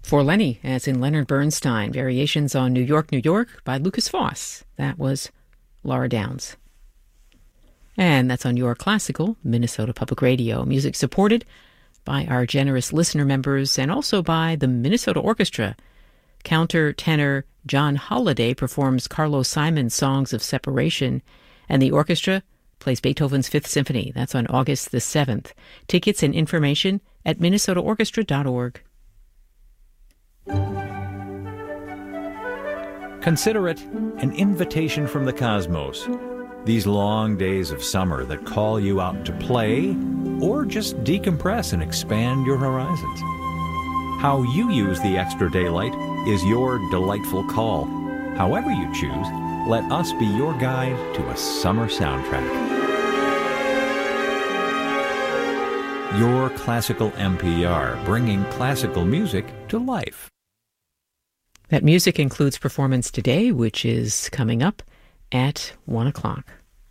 For Lenny, as in Leonard Bernstein, Variations on New York, New York by Lucas Foss. That was Laura Downs. And that's on your classical Minnesota Public Radio. Music supported by our generous listener members and also by the Minnesota Orchestra. Countertenor John Holliday performs Carlos Simon's Songs of Separation, and the orchestra plays Beethoven's Fifth Symphony. That's on August the 7th. Tickets and information at minnesotaorchestra.org. Consider it an invitation from the cosmos. These long days of summer that call you out to play or just decompress and expand your horizons. How you use the extra daylight is your delightful call. However you choose, let us be your guide to a summer soundtrack. Your Classical NPR, bringing classical music to life. That music includes performance today, which is coming up at 1 o'clock.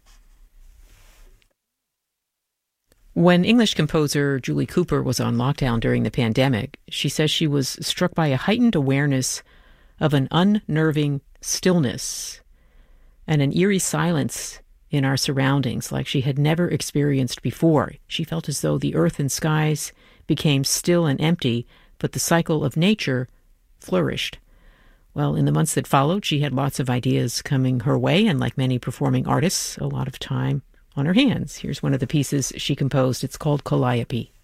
When English composer Julie Cooper was on lockdown during the pandemic, she says she was struck by a heightened awareness of an unnerving stillness and an eerie silence in our surroundings like she had never experienced before. She felt as though the earth and skies became still and empty, but the cycle of nature flourished. Well, in the months that followed, she had lots of ideas coming her way, and like many performing artists, a lot of time on her hands. Here's one of the pieces she composed. It's called Calliope.